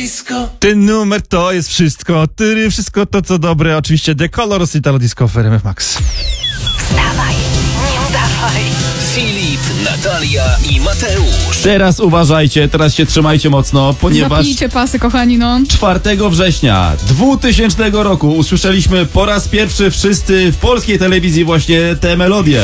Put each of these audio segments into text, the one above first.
Disco. Ten numer to jest wszystko. Wszystko to, co dobre. Oczywiście The Colors, Italo Disco w RMF Max. Wstawaj, nie udawaj. Filip, Natalia i Mateusz. Teraz uważajcie, teraz się trzymajcie mocno, ponieważ Zapnijcie pasy, kochani, no. 4 września 2000 roku usłyszeliśmy po raz pierwszy wszyscy w polskiej telewizji właśnie tę melodię.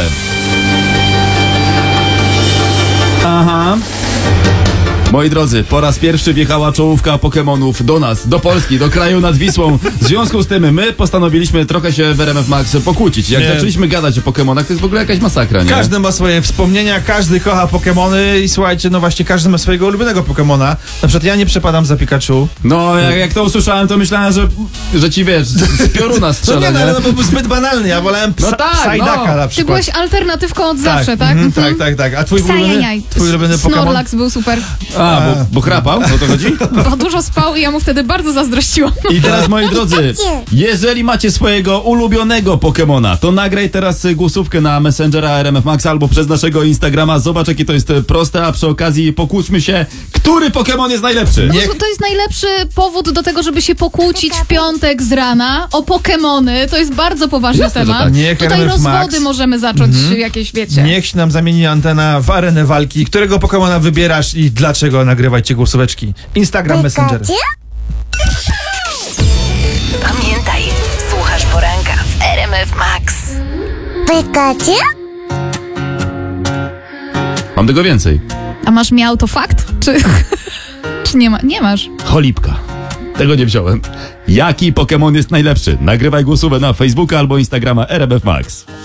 Aha. Moi drodzy, po raz pierwszy wjechała czołówka Pokemonów do nas, do Polski, do kraju nad Wisłą. W związku z tym my postanowiliśmy trochę się w RMF Max pokłócić. Jak Nie. zaczęliśmy gadać o Pokemonach, to jest w ogóle jakaś masakra, nie? Każdy ma swoje wspomnienia, każdy kocha Pokemony i słuchajcie, no właśnie każdy ma swojego ulubionego Pokemona. Na przykład ja nie przepadam za Pikachu. No, jak to usłyszałem, to myślałem, że ci wiesz, z pioruna No strzelę, nie, nie? no bo był zbyt banalny, ja wolałem No tak, Sajdaka no. na Ty przykład. byłeś alternatywką od zawsze, tak? mhm, tak. A twój ulubiony Pokemon? Snorlax był super, Bo chrapał? O to chodzi? bo dużo spał i ja mu wtedy bardzo zazdrościłam. I teraz, moi drodzy, jeżeli macie swojego ulubionego Pokemona, to nagraj teraz głosówkę na Messengera RMF Max albo przez naszego Instagrama. Zobacz, jakie to jest proste, a przy okazji pokłóćmy się, który Pokemon jest najlepszy. To jest najlepszy powód do tego, żeby się pokłócić w piątek z rana o Pokemony. To jest bardzo poważny Jasne, że temat. tak. Niech Tutaj RMF rozwody Max. możemy zacząć jakieś, wiecie. Niech się nam zamieni antena w arenę walki. Którego Pokemona wybierasz i dlaczego? Nagrywajcie głosóweczki. Instagram, Messenger. Pamiętaj, słuchasz poranka w RMF Max. Mam tego więcej. A masz miał to fakt? Czy nie ma? Nie masz. Cholipka. Tego nie wziąłem. Jaki Pokemon jest najlepszy? Nagrywaj głosówkę na Facebooka albo Instagrama RMF Max.